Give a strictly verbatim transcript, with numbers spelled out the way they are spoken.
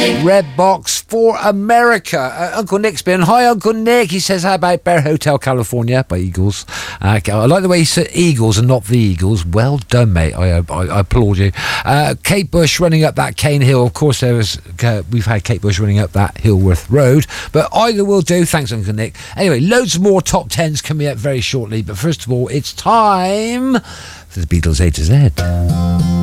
Red Box for America. Uh, Uncle Nick's been. Hi, Uncle Nick. He says, how about Bear Hotel, California by Eagles? Uh, I like the way he said Eagles and not the Eagles. Well done, mate. I, I, I applaud you. Uh, Kate Bush running up that Cane Hill. Of course, there was, uh, we've had Kate Bush running up that Hillworth Road, but either will do. Thanks, Uncle Nick. Anyway, loads more top tens coming up very shortly, but first of all, it's time for the Beatles A to Z.